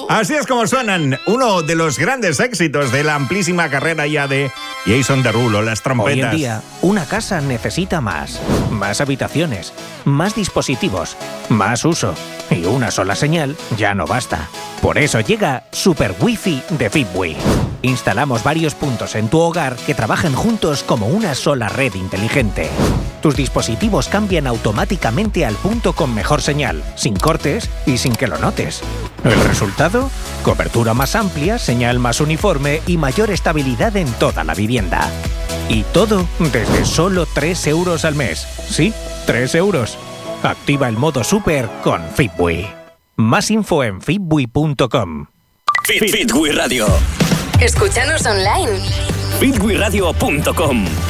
Así es como suenan uno de los grandes éxitos de la amplísima carrera ya de Jason Derulo, las trompetas. Hoy en día, una casa necesita más habitaciones, más dispositivos, más uso. Y una sola señal ya no basta. Por eso llega Super Wi-Fi de Fitbee. Instalamos varios puntos en tu hogar que trabajan juntos como una sola red inteligente. Tus dispositivos cambian automáticamente al punto con mejor señal, sin cortes y sin que lo notes. ¿El resultado? Cobertura más amplia, señal más uniforme y mayor estabilidad en toda la vivienda. Y todo desde solo 3 euros al mes. Sí, 3 euros. Activa el modo Super con Fitbee. Más info en fitbee.com. Fitbee Radio. Escúchanos online. fitbeeradio.com